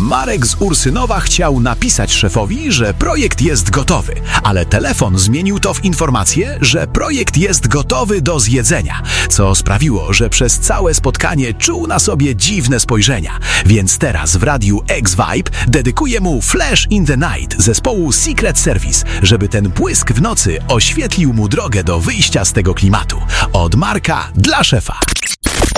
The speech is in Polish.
Marek z Ursynowa chciał napisać szefowi, że projekt jest gotowy, ale telefon zmienił to w informację, że projekt jest gotowy do zjedzenia, co sprawiło, że przez całe spotkanie czuł na sobie dziwne spojrzenia. Więc teraz w radiu X-Vibe dedykuje mu Flash in the Night zespołu Secret Service, żeby ten błysk w nocy oświetlił mu drogę do wyjścia z tego klimatu. Od Marka dla szefa.